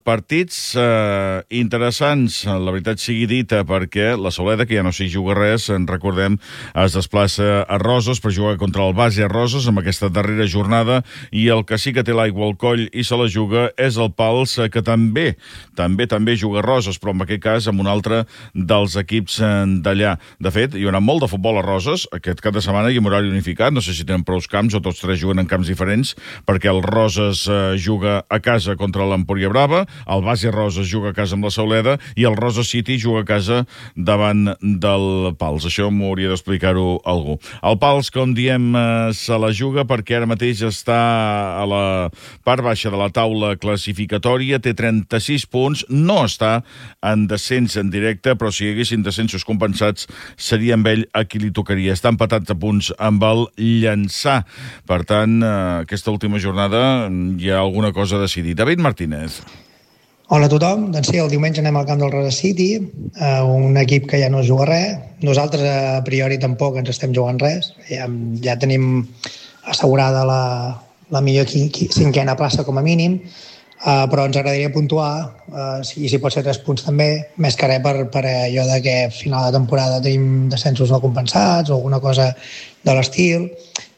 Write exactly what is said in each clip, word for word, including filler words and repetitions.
partits eh, interessants, la veritat sigui dita, perquè la Sauleda, que ja no s'hi juga res, en recordem, es desplaça a Roses per jugar contra el Base a Roses amb aquesta darrera jornada, i el que sí que té l'aigua al coll i se la juga és el Pals, que també, també, també juga a Roses, però en aquest cas amb un altre dels equips d'allà. De fet, hi haurà molt de futbol a Roses aquest cap de setmana i amb horari unificat. No sé si tenen prou camps o tots tres juguen en camps diferents, perquè el Roses eh, juga a casa contra l'Empúria Brava, el Base Roses juga a casa amb la Sauleda i el Roses City juga a casa davant del Pals. Això m'ho hauria d'explicar-ho algú. El Pals, com diem, eh, se la juga perquè ara mateix està a la part baixa de la taula classificatòria, té trenta-sis punts, no està en descens en directe, però si hi haguessin descensos compensats seria amb ell a qui li tocaria. Està empatat a punts amb el Llançà. Per tant, eh, aquesta última jornada hi ha alguna cosa a decidir. David Martínez. Hola a tothom, doncs sí, el diumenge anem al camp del Roses City, eh, un equip que ja no juga res. Nosaltres a priori tampoc ens estem jugant res, ja, ja tenim assegurada la, la millor qui, qui, cinquena plaça com a mínim, eh, però ens agradaria puntuar, eh, si, si pot ser tres punts també, més que res per, per allò de que a final de temporada tenim descensos no compensats o alguna cosa de l'estil.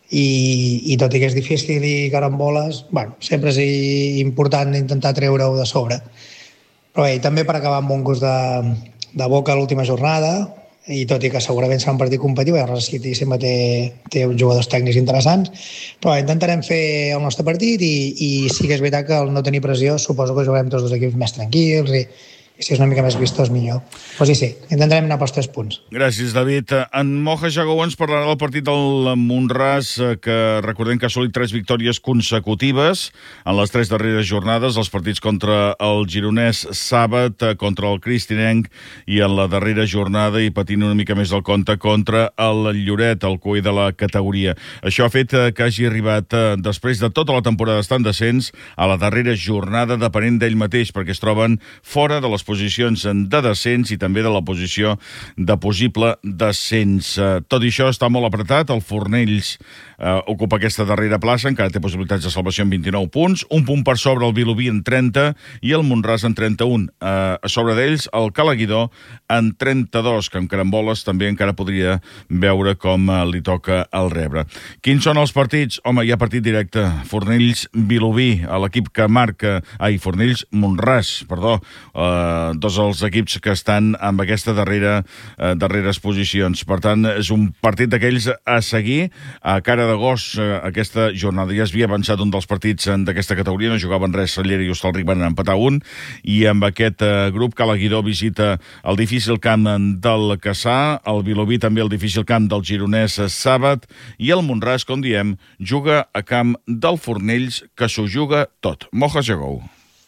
I, i tot i que és difícil i caramboles, bueno, sempre és important intentar treure-ho de sobre. Però bé, també per acabar amb un gust de, de boca a l'última jornada, i tot i que segurament serà un partit competitiu, el Roses City sempre té, té uns jugadors tècnics interessants, però bé, intentarem fer el nostre partit i, i sí que és veritat que al no tenir pressió suposo que jugarem tots dos equips més tranquils i, i si és una mica més vistós millor. Però sí, sí, intentarem anar pels tres punts. Gràcies, David. En Moja Jagou ens parlarà del partit del Mont-ras, que recordem que ha assolit tres victòries consecutives en les tres darreres jornades, els partits contra el Gironès Sàbat, contra el Cristinenc i en la darrera jornada, i patint una mica més del compte, contra el Lloret, el cuir de la categoria. Això ha fet que hagi arribat, després de tota la temporada estant descens, a la darrera jornada, depenent d'ell mateix, perquè es troben fora de les posicions de descens i també de la posició de possible descens. Tot i això està molt apretat. El Fornells eh, ocupa aquesta darrera plaça, encara té possibilitats de salvació amb vint-i-nou punts, un punt per sobre el Vilobí en trenta i el Mont-ras en trenta-un. Eh, a sobre d'ells el Calaguidó en trenta-dos, que amb caramboles també encara podria veure com eh, li toca el rebre. Quins són els partits? Home, hi ha partit directe. Fornells-Vilobí, l'equip que marca... Ai, Fornells-Mont-ras, perdó. Eh, dos dels equips que estan amb aquesta darrera eh, darreres posicions. Per tant, és un partit d'aquells a seguir a cara de gos eh, aquesta jornada. Ja es havia avançat un dels partits d'aquesta categoria, no jugaven res, Sallera i Hostalric van empatar un, i amb aquest eh, grup Calaguidó visita el difícil camp del Cassà, el Vilobí també el difícil camp del Gironès Sàbat, i el Mont-ras, com diem, juga a camp del Fornells, que s'ho juga tot. Moja Jagou.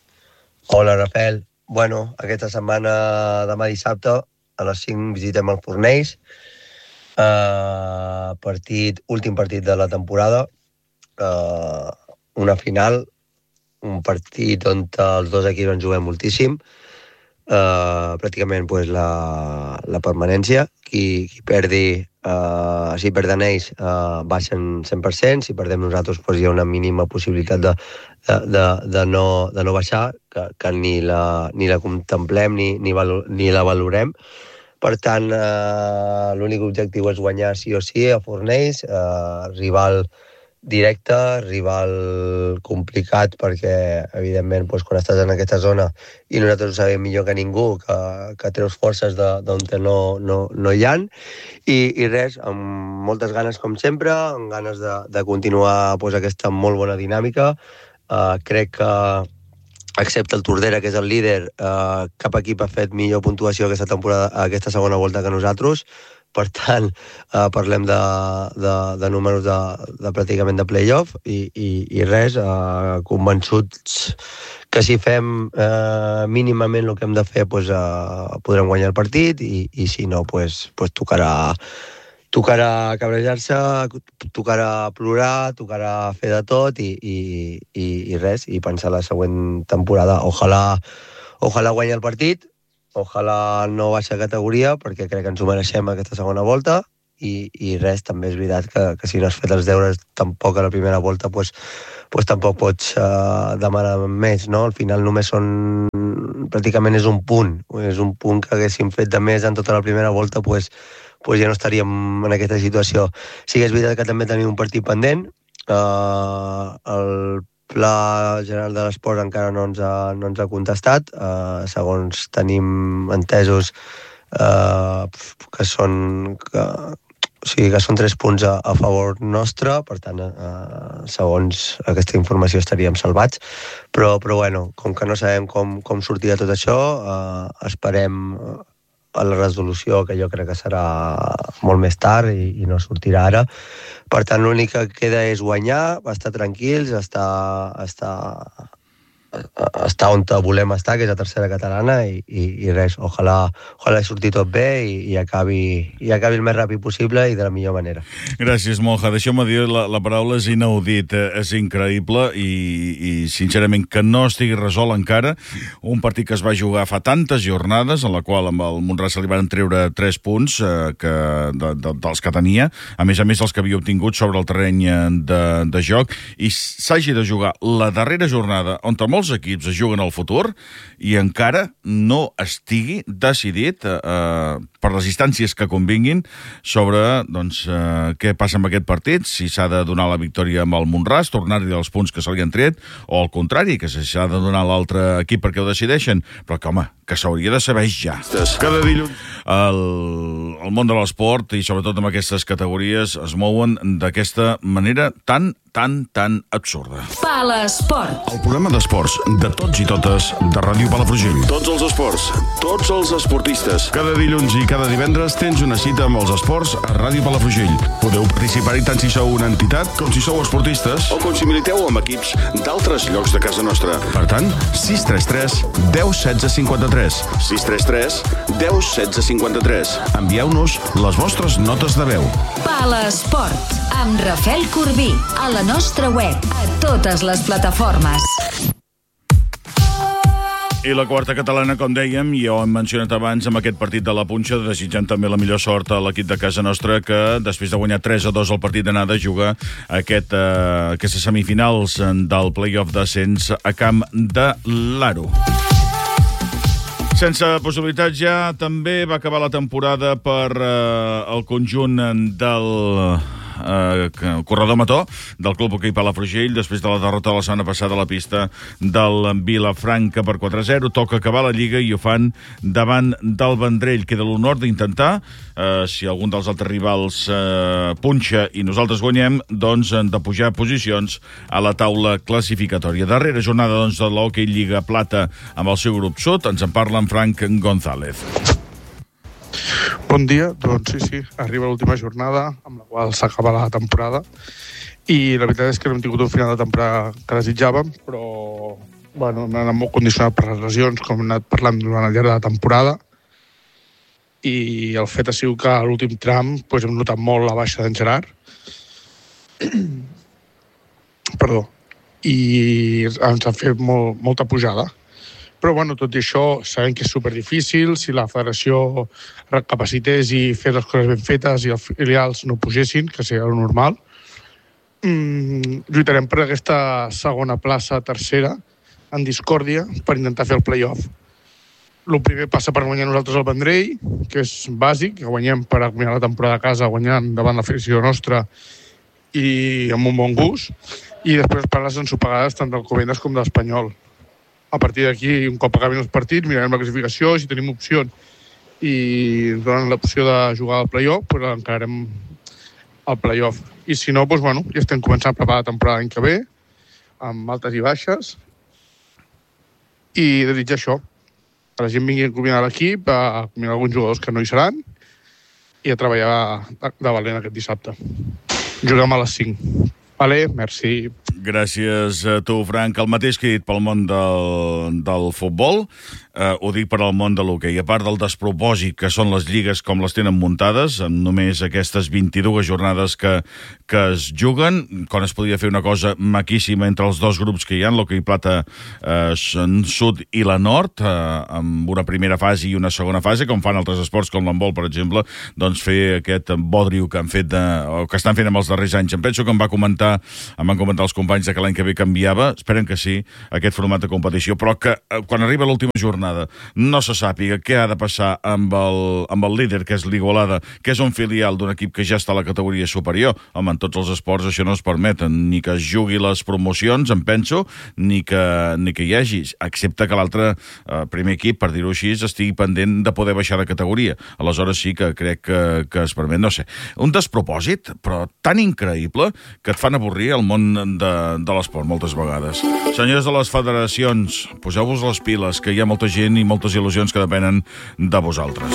Hola, Rafael. Bueno, aquesta setmana, demà dissabte, a les cinc visitem el Fornells. Uh, partit, últim partit de la temporada. Uh, una final, un partit on els dos equips en juguem moltíssim. Uh, pràcticament pues, la, la permanència. Qui, qui perdi, uh, si perden ells, uh, baixen cent per cent. Si perdem nosaltres, pues, hi ha una mínima possibilitat de, de, de, de, no, de no baixar, que, que ni, la, ni la contemplem ni, ni, valo, ni la valorem. Per tant, eh, l'únic objectiu és guanyar sí o sí a Fornells, eh, rival directe, rival complicat, perquè, evidentment, doncs, quan estàs en aquesta zona, i nosaltres ho sabem millor que ningú, que, que treus forces d'on no, no, no hi ha, i, i res, amb moltes ganes, com sempre, amb ganes de, de continuar doncs, aquesta molt bona dinàmica. Eh, crec que excepte el Tordera, que és el líder, eh, cap equip ha fet millor puntuació aquesta temporada, aquesta segona volta que nosaltres. Per tant, eh, parlem de, de, de números de, de pràcticament de play-off i, i, i res, eh, convençuts que si fem eh, mínimament el que hem de fer, pues, eh, podrem guanyar el partit i, i si no, pues, pues tocarà tocarà cabrejar-se, tocarà plorar, tocarà fer de tot i, i, i, i res, i pensar la següent temporada. Ojalà, ojalà guanyi el partit, ojalà no baixa categoria, perquè crec que ens ho mereixem aquesta segona volta, i, i res, també és veritat que, que si no has fet els deures tampoc a la primera volta, pues, pues tampoc pots uh, demanar més, no? Al final només són... pràcticament és un punt, és un punt que haguéssim fet de més en tota la primera volta, pues, pues ja no estaríem en aquesta situació. Sí que és veritat que també tenim un partit pendent, uh, el Pla General de l'Esport encara no ens ha, no ens ha contestat, uh, segons tenim entesos uh, que són que, o sigui, que són tres punts a, a favor nostre, per tant, uh, segons aquesta informació estaríem salvats, però, però bueno, com que no sabem com, com sortirà tot això, uh, esperem a la resolució, que jo crec que serà molt més tard i, i no sortirà ara. Per tant, l'únic que queda és guanyar, estar tranquils, estar, estar, estar on volem estar, que és la tercera catalana, i, i, i res, ojalà, ojalà surti tot bé i, i, acabi, i acabi el més ràpid possible i de la millor manera. Gràcies, Moja. Deixeu-me dir, la, la paraula és inaudit, és increïble i, i sincerament que no estigui resolt encara un partit que es va jugar fa tantes jornades, en la qual amb el Mont-ras se li van treure tres punts eh, que, de, de, dels que tenia, a més a més els que havia obtingut sobre el terreny de, de joc, i s'hagi de jugar la darrera jornada on molts equips es juguen al futur i encara no estigui decidit eh, per les instàncies que convinguin sobre doncs, eh, què passa amb aquest partit, si s'ha de donar la victòria amb el Mont-ras, tornar-hi els punts que se li han tret, o al contrari, que si s'ha de donar l'altre equip perquè ho decideixen, però que home, que s'hauria de saber ja. Cada dilluns el, el món de l'esport i sobretot amb aquestes categories es mouen d'aquesta manera tan, tan, tan absurda. Palesport. El programa d'esports de tots i totes de Ràdio Palafrugell. Tots els esports, tots els esportistes. Cada dilluns i cada divendres tens una cita amb els esports a Ràdio Palafrugell. Podeu participar-hi tant si sou una entitat com si sou esportistes o com si militeu amb equips d'altres llocs de casa nostra. Per tant, sis tres tres, deu, setze, cinquanta-tres. sis tres tres, deu, setze, cinquanta-tres. Envieu-nos les vostres notes de veu. Palesport, amb Rafael Corbí, a la nostra web, a totes les plataformes. I la quarta catalana, com dèiem, ja ho hem mencionat abans amb aquest partit de la Punxa, desitjant també la millor sort a l'equip de casa nostra, que després de guanyar tres a dos el partit d'anada juga aquest, eh, aquestes semifinals del play-off d'ascens a camp de l'Aro. Sense possibilitats ja, també va acabar la temporada per eh, el conjunt del eh, corredor mató del Club Hoquei Palafrugell, després de la derrota de la setmana passada a la pista del Vilafranca per quatre a zero. Toca acabar la Lliga i ho fan davant del Vendrell. Queda l'honor d'intentar, eh, si algun dels altres rivals eh, punxa i nosaltres guanyem, doncs de pujar posicions a la taula classificatòria. Darrera jornada doncs, de l'Hoquei Lliga Plata amb el seu grup sud. Ens en parla en Frank González. Bon dia, doncs sí, sí, arriba l'última jornada amb la qual s'acaba la temporada i la veritat és que no hem tingut un final de temporada que desitjàvem, però bueno, hem anat molt condicionat per les lesions, com hem anat parlant durant el llarg de la temporada, i el fet ha sigut que a l'últim tram doncs, hem notat molt la baixa d'en Gerard, perdó, i ens ha fet molt, molta pujada. Però, bueno, tot i això, sabem que és superdifícil. Si la federació recapacités i fes les coses ben fetes i els filials no pugessin, que seria el normal, mm, lluitarem per aquesta segona plaça, tercera, en discòrdia, per intentar fer el play-off. El primer passa per guanyar nosaltres el Vendrell, que és bàsic, que guanyem per guanyar la temporada a casa, guanyant davant la federació nostra i amb un bon gust, i després per les ensopegades tant del Covendes com de l'Espanyol. A partir d'aquí, un cop acabin els partits, mirarem la classificació, si tenim opcions i ens donen l'opció de jugar al play-off, doncs encararem el play-off. I si no, doncs, bueno, ja estem començant a preparar la temporada l'any que ve, amb altes i baixes, i desitjar això, que la gent vingui a combinar l'equip, a combinar alguns jugadors que no hi seran, i a treballar de valent aquest dissabte. Juguem a les cinc. Vale, merci. Gràcies a tu, Frank. El mateix que he dit pel món del, del futbol, eh, ho dic per al món de l'hoquei. A part del despropòsit que són les lligues com les tenen muntades, amb només aquestes vint-i-dues jornades que, que es juguen, quan es podria fer una cosa maquíssima entre els dos grups que hi ha, l'hoquei plata eh, sud i la nord, eh, amb una primera fase i una segona fase, com fan altres esports com l'handbol, per exemple, doncs fer aquest bodrio que han fet de, o que estan fent amb els darrers anys. Em penso que em va comentar, em van comentar els companys de que l'any que ve canviava, esperen que sí, aquest format de competició, però que eh, quan arriba l'última jornada no se sàpiga què ha de passar amb el, amb el líder, que és l'Igualada, que és un filial d'un equip que ja està a la categoria superior. Home, en tots els esports això no es permet, ni que es jugui les promocions, em penso, ni que, ni que hi hagi, excepte que l'altre eh, primer equip, per dir-ho així, estigui pendent de poder baixar de categoria. Aleshores sí que crec que, que es permet, no sé, un despropòsit, però tan increïble que et fan avorrir el món de de l'esport moltes vegades. Senyors de les federacions, poseu-vos les piles, que hi ha molta gent i moltes il·lusions que depenen de vosaltres.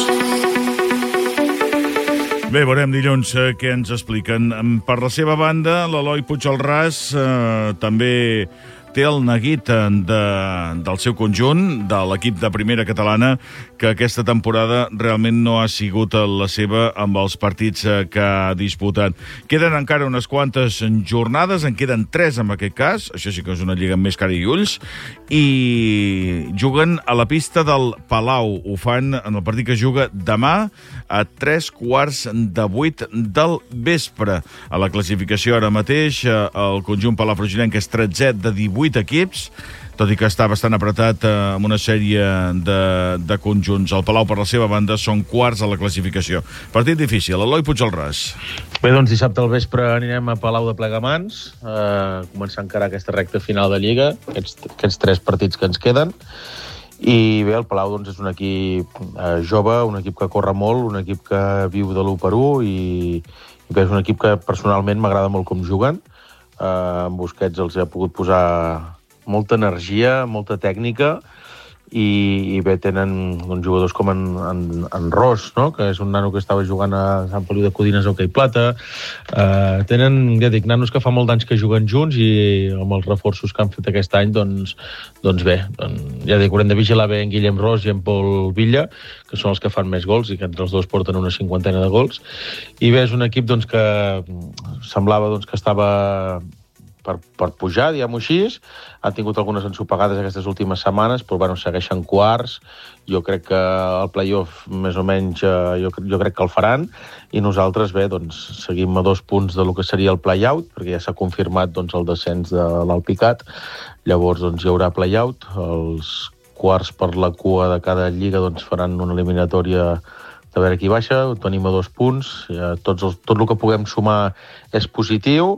Bé, veurem dilluns eh, què ens expliquen. Per la seva banda, l'Eloi Puigcelràs eh, també té el neguit de, del seu conjunt, de l'equip de primera catalana, que aquesta temporada realment no ha sigut la seva amb els partits que ha disputat. Queden encara unes quantes jornades, en queden tres en aquest cas, això sí que és una lliga amb més cara i ulls, i juguen a la pista del Palau. Ho fan en el partit que juga demà a tres quarts de vuit del vespre. A la classificació ara mateix, el conjunt palafrugillenc és tretzè de divuit equips, tot i que està bastant apretat eh, amb una sèrie de, de conjunts. El Palau, per la seva banda, són quarts a la classificació. Partit difícil. Eloi Puigcelràs. Bé, doncs dissabte al vespre anirem a Palau de Plegamans, eh, començar a encarar aquesta recta final de Lliga, aquests, aquests tres partits que ens queden. I bé, el Palau doncs, és un equip eh, jove, un equip que corre molt, un equip que viu de l'u per u i, i bé, és un equip que personalment m'agrada molt com juguen. Uh, en Busquets els ha pogut posar molta energia, molta tècnica i, i bé, tenen doncs, jugadors com en, en, en Ros, no? Que és un nano que estava jugant a Sant Feliu de Codines a Hoquei Plata. Uh, tenen, ja dic, nanos que fa molt d'anys que juguen junts i amb els reforços que han fet aquest any, doncs, doncs bé, doncs, ja dic, haurem de vigilar bé en Guillem Ros i en Pol Villa, que són els que fan més gols i que entre els dos porten una cinquantena de gols. I bé, és un equip doncs, que semblava doncs, que estava per, per pujar, diguem-ho així. Han tingut algunes ensopegades aquestes últimes setmanes, però bueno, segueixen quarts. Jo crec que el play-off, més o menys, jo, jo crec que el faran. I nosaltres, bé, doncs, seguim a dos punts de lo que seria el play-out, perquè ja s'ha confirmat doncs, el descens de l'Alpicat. Llavors doncs, hi haurà play-out. Els quarts per la cua de cada lliga doncs, faran una eliminatòria de veure qui baixa. Ho tenim a dos punts. Ja, tots els, tot el que puguem sumar és positiu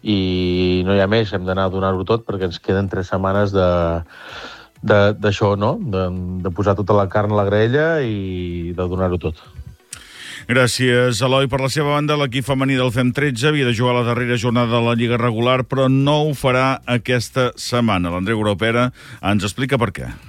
i no hi ha més, hem d'anar a donar-ho tot perquè ens queden tres setmanes de d'això, no? De, de posar tota la carn a la graella i de donar-ho tot. Gràcies, Eloi. Per la seva banda, l'equip femení del FEM tretze havia de jugar la darrera jornada de la Lliga regular, però no ho farà aquesta setmana. L'Andreu Graupera ens explica per què.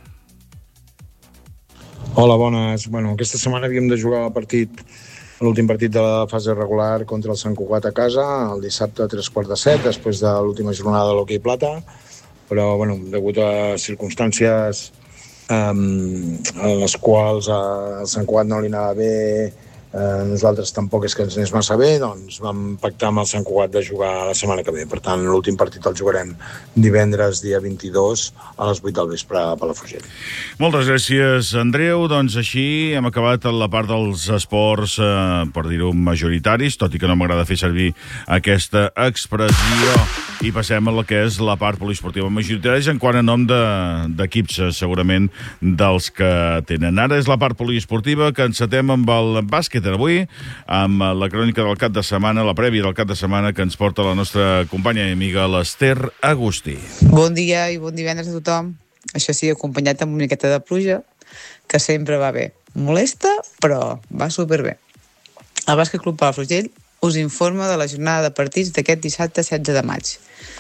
Hola, bones. Bueno, aquesta setmana havíem de jugar el partit l'últim partit de la fase regular contra el Sant Cugat a casa, el dissabte a tres quarts de set, després de l'última jornada de l'Hoquei Plata, però, bueno, degut a circumstàncies um, en les quals al Sant Cugat no li anava bé, eh, nosaltres tampoc és que ens anés massa bé, doncs vam pactar amb el Sant Cugat de jugar la setmana que ve. Per tant, l'últim partit el jugarem divendres, dia vint-i-dos, a les vuit del vespre a Palafrugell. Moltes gràcies, Andreu. Doncs així hem acabat la part dels esports, eh, per dir-ho, majoritaris, tot i que no m'agrada fer servir aquesta expressió. I passem a la que és la part poliesportiva majoritaris en quant a nom d'equips, de, segurament, dels que tenen. Ara és la part poliesportiva que encetem amb el bàsquet avui, amb la crònica del cap de setmana, la prèvia del cap de setmana que ens porta la nostra companya i amiga l'Ester Agustí. Bon dia i bon divendres a tothom. Això sí, acompanyat amb una miqueta de pluja, que sempre va bé. Molesta, però va superbé. El Bàsquet Club Palafrugell us informa de la jornada de partits d'aquest dissabte setze de maig.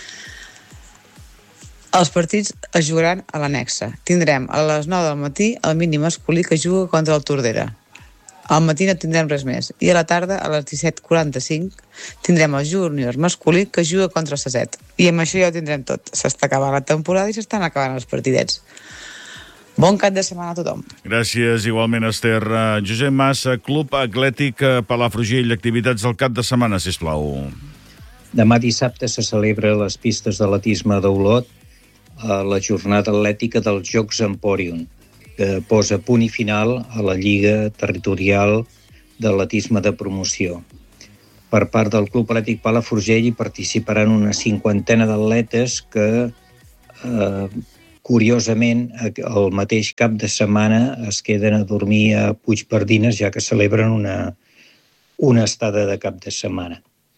Els partits es jugaran a l'annexa. Tindrem a les nou del matí el mini masculí que juga contra el Tordera. Al matí no tindrem res més. I a la tarda, a les disset quaranta-cinc, tindrem el júnior masculí que juga contra el Sasset. I amb això ja ho tindrem tot. S'està acabant la temporada i s'estan acabant els partidets. Bon cap de setmana a tothom. Gràcies, igualment, Esther. Josep Massa, Club Atlètic Palafrugell, activitats del cap de setmana, sisplau. Demà dissabte se celebra a les pistes d'atletisme d'Olot la jornada atlètica dels Jocs Empòrium, que posa punt i final a la Lliga Territorial d'Atletisme de Promoció. Per part del Club Atlètic Palafrugell hi participaran una cinquantena d'atletes que, eh, curiosament, el mateix cap de setmana es queden a dormir a Puigpardines, ja que celebren una, una estada de cap de setmana.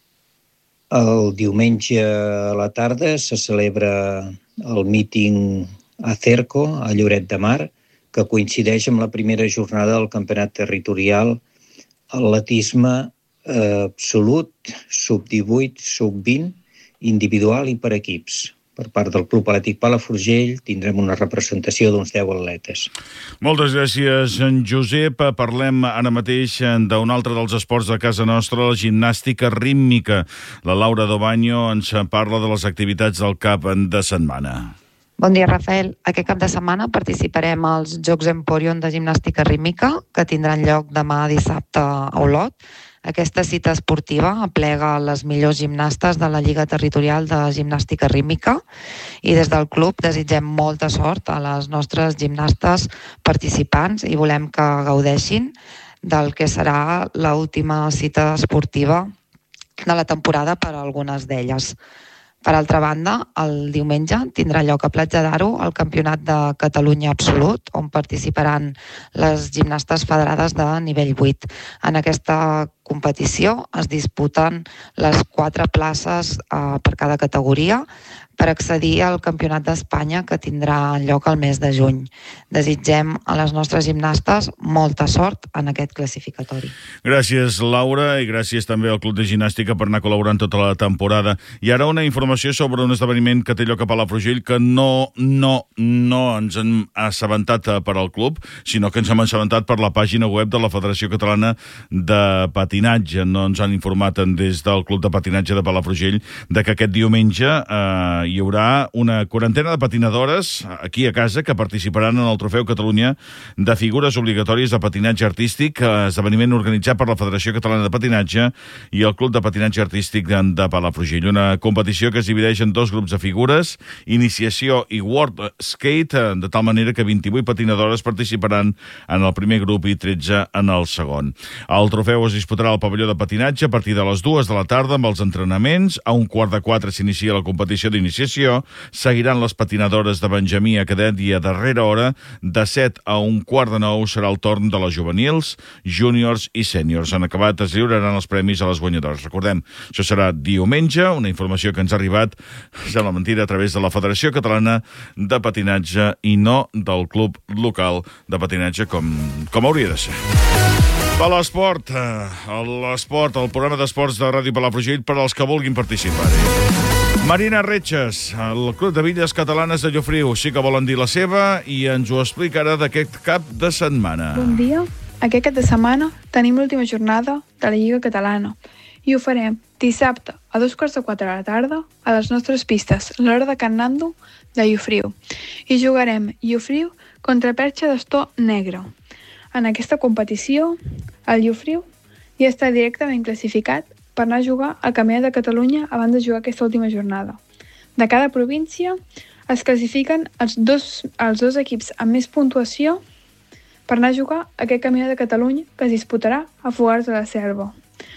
El diumenge a la tarda se celebra el míting a Cerco, a Lloret de Mar, que coincideix amb la primera jornada del Campionat Territorial Atletisme eh, absolut, sub divuit, sub vint, individual i per equips. Per part del Club Atlètic Palafrugell tindrem una representació d'uns deu atletes. Moltes gràcies, en Josep. Parlem ara mateix d'un altre dels esports de casa nostra, la gimnàstica rítmica. La Laura Dobaño ens parla de les activitats del cap de setmana. Bon dia, Rafael. Aquest cap de setmana participarem als Jocs Empòrium de gimnàstica rítmica, que tindran lloc demà dissabte a Olot. Aquesta cita esportiva aplega les millors gimnastes de la Lliga Territorial de Gimnàstica Rítmica i des del club desitgem molta sort a les nostres gimnastes participants i volem que gaudeixin del que serà l'última cita esportiva de la temporada per a algunes d'elles. Per altra banda, el diumenge tindrà lloc a Platja d'Aro el Campionat de Catalunya Absolut, on participaran les gimnastes federades de nivell vuit. En aquesta competició es disputen les quatre places eh, per cada categoria per accedir al Campionat d'Espanya que tindrà lloc al mes de juny. Desitgem a les nostres gimnastes molta sort en aquest classificatori. Gràcies, Laura, i gràcies també al Club de Gimnàstica per anar col·laborant tota la temporada. I ara una informació sobre un esdeveniment que té lloc a Palafrugell que no, no, no ens hem assabentat per al club, sinó que ens hem assabentat per la pàgina web de la Federació Catalana de Patinatge. No ens han informat des del Club de Patinatge de Palafrugell de que aquest diumenge eh, hi haurà una quarantena de patinadores aquí a casa que participaran en el Trofeu Catalunya de figures obligatòries de patinatge artístic, esdeveniment organitzat per la Federació Catalana de Patinatge i el Club de Patinatge Artístic de, de Palafrugell. Una competició que es divideix en dos grups de figures, iniciació i World Skate, de tal manera que vint-i-vuit patinadores participaran en el primer grup i tretze en el segon. El trofeu es disputarà al pavelló de patinatge a partir de les dues de la tarda amb els entrenaments. A un quart de quatre s'inicia la competició d'iniciació. Seguiran les patinadores de Benjamí a cadet i a darrera hora, de set a un quart de nou, serà el torn de les juvenils, júniors i sèniors. En acabat es lliuraran els premis a les guanyadores. Recordem, això serà diumenge, una informació que ens ha arribat, sembla mentira, a través de la Federació Catalana de Patinatge i no del club local de patinatge com, com hauria de ser. Per l'esport, l'esport, el programa d'esports de Ràdio Palafrugell per als que vulguin participar-hi. Marina Retges, el Club de Villes Catalanes de Llofriu, sí que volen dir la seva i ens ho explicarà d'aquest cap de setmana. Bon dia. Aquest cap de setmana tenim l'última jornada de la Lliga Catalana i ho farem dissabte a dos quarts de quatre de la tarda a les nostres pistes, l'hora de Can Nando de Llofriu. I jugarem Llofriu contra Perxa d'Astor Negre. En aquesta competició, el Llofriu ja està directament classificat per anar a jugar al Campionat de Catalunya abans de jugar aquesta última jornada. De cada província es classifiquen els dos, els dos equips amb més puntuació per anar a jugar aquest Campionat de Catalunya que es disputarà a Fogars de la Selva.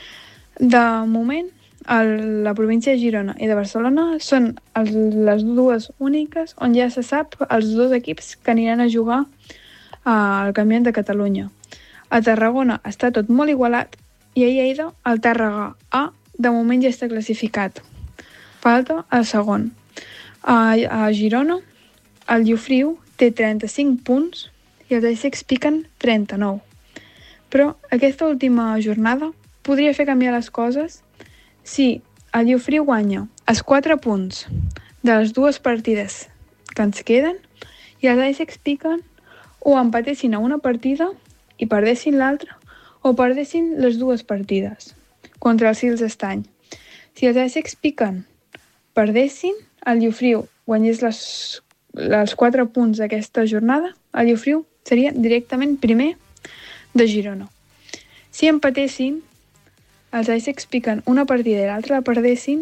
De moment, el, la província de Girona i de Barcelona són el, les dues úniques on ja se sap els dos equips que aniran a jugar al Campionat de Catalunya. A Tarragona està tot molt igualat i a Lleida, el Tàrrega A, de moment ja està classificat. Falta el segon. A, a Girona, el Llofriu té trenta-cinc punts i els Essex piquen trenta-nou. Però aquesta última jornada podria fer canviar les coses si el Llofriu guanya els quatre punts de les dues partides que ens queden i els Essex piquen o empatessin a una partida i perdessin l'altra, o perdessin les dues partides contra el Sils Estany. Si els Essex Piquen perdessin, el Llofriu guanyés les, els quatre punts d'aquesta jornada, el Llofriu seria directament primer de Girona. Si empatessin, els Essex Piquen una partida i l'altra la perdessin,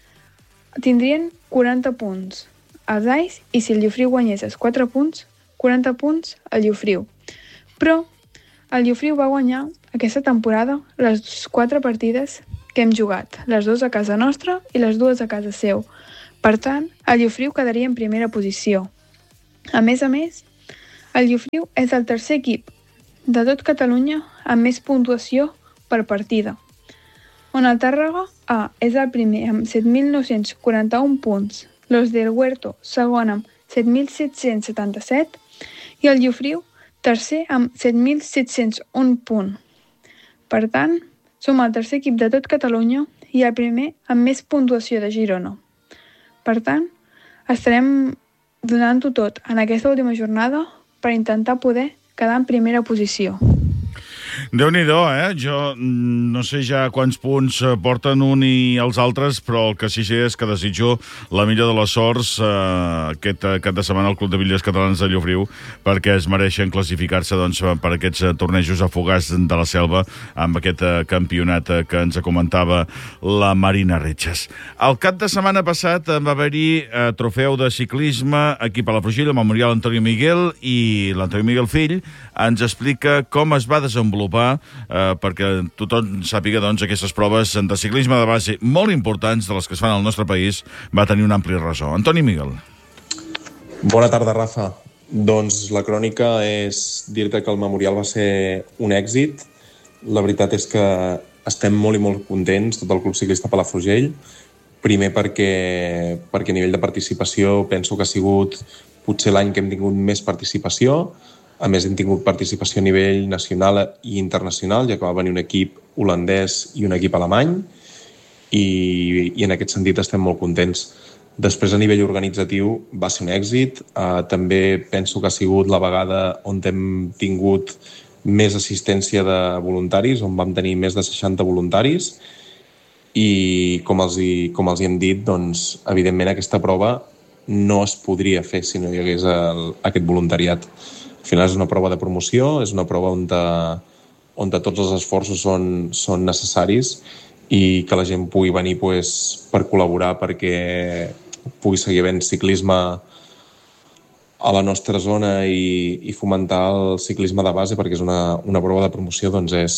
tindrien quaranta punts els Ais, i si el Llofriu guanyés els quatre punts, quaranta punts al Llofriu. Però el Llofriu va guanyar aquesta temporada les quatre partides que hem jugat, les dues a casa nostra i les dues a casa seu. Per tant, el Llofriu quedaria en primera posició. A més a més, el Llofriu és el tercer equip de tot Catalunya amb més puntuació per partida, on el Tàrrega A és el primer amb set mil nou-cents quaranta-un punts, l'Os del Huerto segon amb set mil set-cents setanta-set i el Llofriu tercer amb set mil set-cents un punts. Per tant, som el tercer equip de tot Catalunya i el primer amb més puntuació de Girona. Per tant, estarem donant-ho tot en aquesta última jornada per intentar poder quedar en primera posició. Déu-n'hi-do, eh? Jo no sé ja quants punts porten un i els altres, però el que sí sé és que desitjo la millor de les sorts eh, aquest cap de setmana al Club de Bitlles Catalans de Llofriu, perquè es mereixen classificar-se doncs, per aquests tornejos afogats de la selva amb aquest campionat que ens comentava la Marina Retges. El cap de setmana passat va haver-hi eh, trofeu de ciclisme aquí a Palafrugell, al Memorial Antonio Miguel, i l'Antonio Miguel fill ens explica com es va desenvolupar eh, perquè tothom sàpiga doncs, aquestes proves de ciclisme de base molt importants de les que es fan al nostre país va tenir un ampli ressò. Antoni Miguel. Bona tarda, Rafa. Doncs la crònica és dir-te que el Memorial va ser un èxit. La veritat és que estem molt i molt contents, tot el Club Ciclista Palafrugell. Primer perquè, perquè a nivell de participació penso que ha sigut potser l'any que hem tingut més participació. A més, hem tingut participació a nivell nacional i internacional, ja que va venir un equip holandès i un equip alemany, i, i en aquest sentit estem molt contents. Després, a nivell organitzatiu, va ser un èxit. Uh, també penso que ha sigut la vegada on hem tingut més assistència de voluntaris, on vam tenir més de seixanta voluntaris, i com els, hi, com els hi hem dit, doncs, evidentment aquesta prova no es podria fer si no hi hagués el, aquest voluntariat. Al final és una prova de promoció, és una prova on, de, on de tots els esforços són, són necessaris i que la gent pugui venir pues, per col·laborar perquè pugui seguir havent ciclisme a la nostra zona i, i fomentar el ciclisme de base, perquè és una, una prova de promoció, doncs és,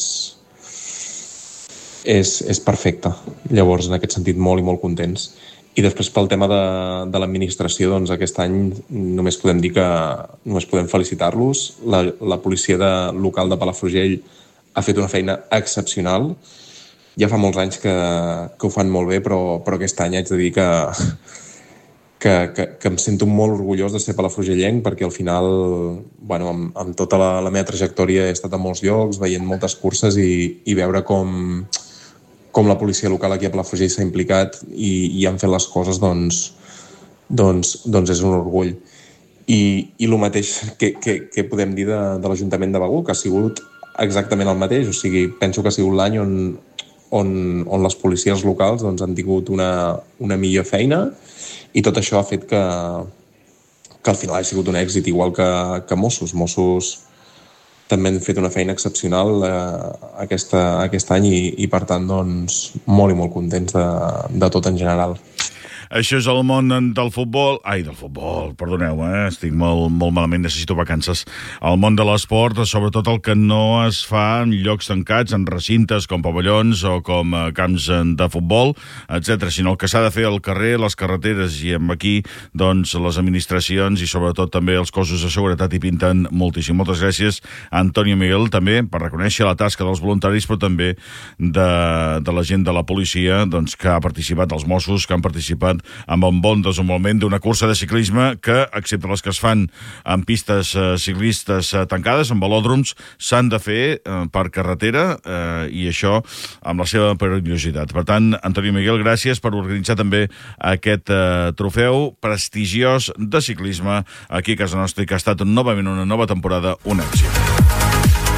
és, és perfecta. Llavors, en aquest sentit, molt i molt contents. I després, pel tema de, de l'administració, doncs aquest any només podem dir que només podem felicitar-los. La, la policia de, local de Palafrugell ha fet una feina excepcional. Ja fa molts anys que, que ho fan molt bé, però, però aquest any haig de dir que, que, que, que em sento molt orgullós de ser palafrugellenc, perquè al final, bueno, amb, amb tota la, la meva trajectòria he estat a molts llocs, veient moltes curses i, i veure com... com la policia local aquí a Palafrugell s'ha implicat i, i han fet les coses, doncs, doncs, doncs és un orgull. I, i el mateix que, que, que podem dir de, de l'Ajuntament de Begur, que ha sigut exactament el mateix. O sigui, penso que ha sigut l'any on, on, on les policies locals doncs, han tingut una, una millor feina i tot això ha fet que, que al final ha sigut un èxit, igual que, que Mossos. Mossos també han fet una feina excepcional eh, aquesta, aquest any i, i per tant, doncs, molt i molt contents de, de tot en general. Això és el món del futbol... Ai, del futbol, perdoneu, eh? Estic molt, molt malament, necessito vacances. El món de l'esport, sobretot el que no es fa en llocs tancats, en recintes com pavellons o com camps de futbol, etcètera, sinó el que s'ha de fer al carrer, les carreteres, i amb aquí, doncs, les administracions i sobretot també els cossos de seguretat hi pinten moltíssim. Moltes gràcies, Antonio Miguel, també, per reconèixer la tasca dels voluntaris, però també de, de la gent de la policia, doncs, que ha participat, dels Mossos, que han participat amb un bon desenvolupament d'una cursa de ciclisme que, excepte les que es fan en pistes eh, ciclistes eh, tancades, en velòdroms, s'han de fer eh, per carretera eh, i això amb la seva perillositat. Per tant, Antonio Miguel, gràcies per organitzar també aquest eh, trofeu prestigiós de ciclisme aquí a casa nostra i que ha estat novament una nova temporada un èxit.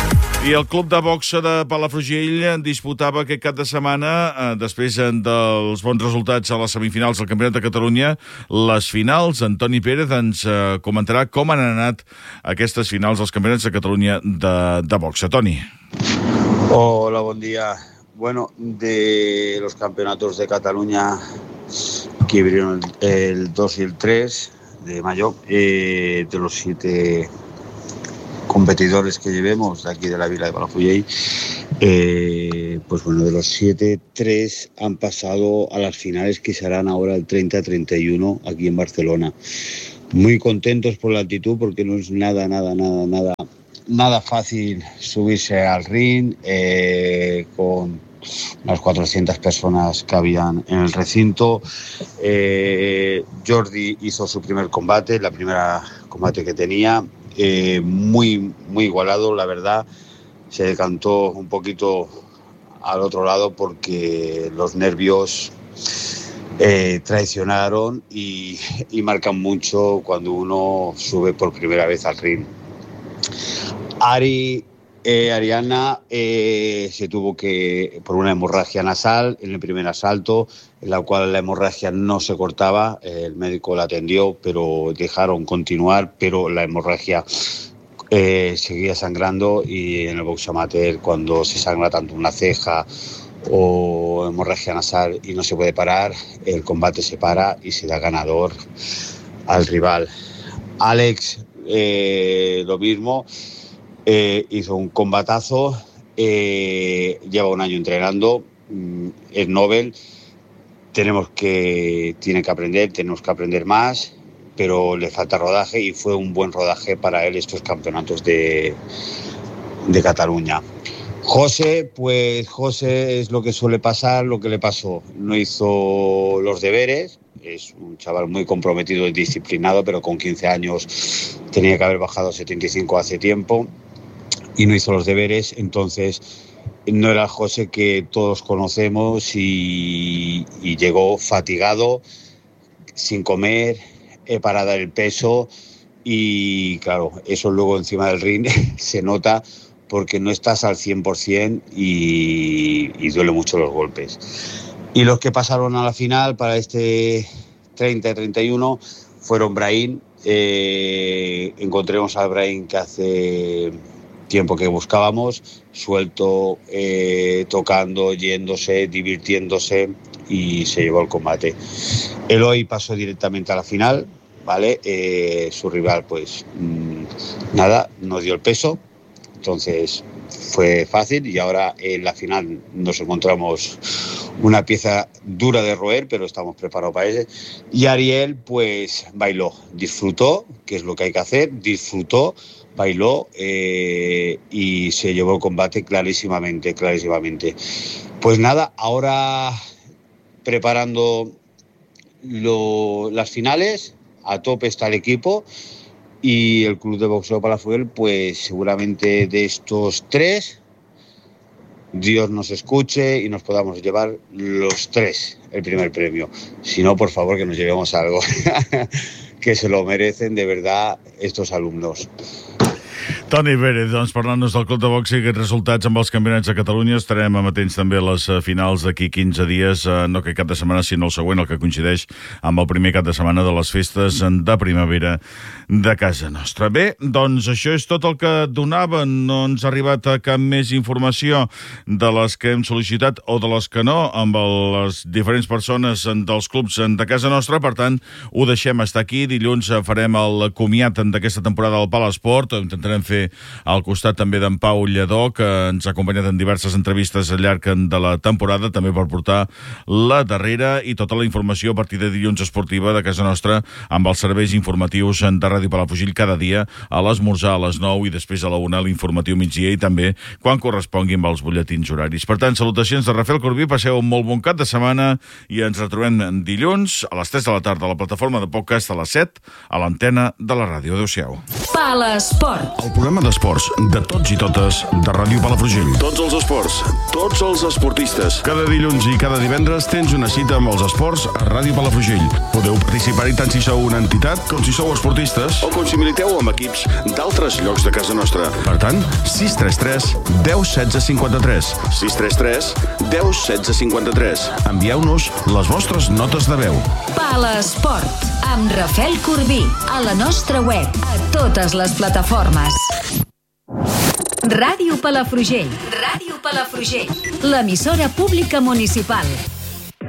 I el club de boxa de Palafrugell disputava aquest cap de setmana, eh, després dels bons resultats a les semifinals del Campionat de Catalunya, les finals. Antoni Pérez ens eh, comentarà com han anat aquestes finals dels Campionats de Catalunya de, de boxa. Toni. Hola, buen día. Bueno, de los campeonatos de Cataluña que vinieron el dos y el tres de mayo, eh, de los siete competidores que llevemos de aquí de la Vila de Palafrugell, eh, pues bueno, de los siete, tres han pasado a las finales que serán ahora el treinta treinta y uno aquí en Barcelona. Muy contentos por la actitud, porque no es nada, nada, nada, nada, nada fácil subirse al ring eh, con unas cuatrocientas personas que habían en el recinto. Eh, Jordi hizo su primer combate, la primera combate que tenía. Eh, muy, muy igualado, la verdad. Se decantó un poquito al otro lado porque los nervios eh, traicionaron y, y marcan mucho cuando uno sube por primera vez al ring. Ari, eh, Ariana eh, se tuvo que, por una hemorragia nasal en el primer asalto, en la cual la hemorragia no se cortaba, el médico la atendió, pero dejaron continuar, pero la hemorragia eh, seguía sangrando, y en el box amateur, cuando se sangra tanto una ceja o hemorragia nasal y no se puede parar, el combate se para y se da ganador al rival. Alex, eh, lo mismo. Eh, hizo un combatazo, eh, lleva un año entrenando, mm, es Nobel, tenemos que, tiene que aprender, tenemos que aprender más, pero le falta rodaje, y fue un buen rodaje para él estos campeonatos de, de Cataluña. José, pues José es lo que suele pasar, lo que le pasó, no hizo los deberes. Es un chaval muy comprometido y disciplinado, pero con quince años tenía que haber bajado a setenta y cinco hace tiempo, y no hizo los deberes. Entonces no era el José que todos conocemos, y, y llegó fatigado, sin comer, eh, para dar el peso, y claro, eso luego encima del ring se nota, porque no estás al cien por ciento y, y duele mucho los golpes. Y los que pasaron a la final para este treinta treinta y uno fueron Brahim. Eh, encontremos a Brahim, que hace tiempo que buscábamos, suelto, eh, tocando, yéndose, divirtiéndose, y se llevó el combate. Eloy pasó directamente a la final, ¿vale? Eh, su rival, pues mmm, nada, no dio el peso, entonces fue fácil, y ahora en la final nos encontramos una pieza dura de roer, pero estamos preparados para ese. Y Ariel, pues bailó, disfrutó, que es lo que hay que hacer, disfrutó, bailó eh, y se llevó el combate clarísimamente, clarísimamente. Pues nada, ahora preparando lo, las finales, a tope está el equipo, y el Club de Boxeo Palafrugell, pues seguramente de estos tres, Dios nos escuche y nos podamos llevar los tres el primer premio. Si no, por favor, que nos llevemos algo, que se lo merecen de verdad estos alumnos. Toni Pérez, doncs, parlant-nos del Club de Boxa i aquests resultats amb els campionats de Catalunya. Estarem amatents també a les finals d'aquí quinze dies, no aquest cap de setmana, sinó el següent, el que coincideix amb el primer cap de setmana de les festes de primavera de casa nostra. Bé, doncs això és tot el que donava. No ens ha arribat cap més informació de les que hem sol·licitat o de les que no, amb les diferents persones dels clubs de casa nostra. Per tant, ho deixem estar aquí. Dilluns farem el comiat d'aquesta temporada del Palesport. Intentarem fer al costat també d'en Pau Lledó, que ens ha acompanyat en diverses entrevistes al llarg de la temporada, també per portar la darrera i tota la informació a partir de dilluns esportiva de casa nostra, amb els serveis informatius de Ràdio Palafrugell cada dia, a l'esmorzar a les nou i després a la una l'informatiu migdia, i també quan correspongui amb els butlletins horaris. Per tant, salutacions de Rafael Corbí, passeu un molt bon cap de setmana i ens retrobem dilluns a les tres de la tarda a la plataforma de podcast, a les set a l'antena de la ràdio. Adéu-siau. Palesport. programa d'esports de tots i totes de Ràdio Palafrugell. Tots els esports, tots els esportistes. Cada dilluns i cada divendres tens una cita amb els esports a Ràdio Palafrugell. Podeu participar-hi tant si sou una entitat com si sou esportistes. O com si militeu amb equips d'altres llocs de casa nostra. Per tant, sis tres tres, deu, setze, cinquanta-tres. sis tres tres, deu, setze, cinquanta-tres. Envieu-nos les vostres notes de veu. Palesport, amb Rafel Corbí, a la nostra web, a totes les plataformes. Ràdio Palafrugell. Ràdio Palafrugell. L'emissora pública municipal.